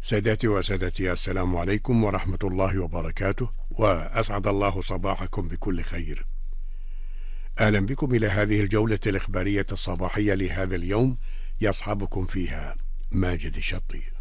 سادتي وسادتي، السلام عليكم ورحمة الله وبركاته، وأسعد الله صباحكم بكل خير. أهلا بكم إلى هذه الجولة الإخبارية الصباحية لهذا اليوم، يصحبكم فيها ماجد الشطي.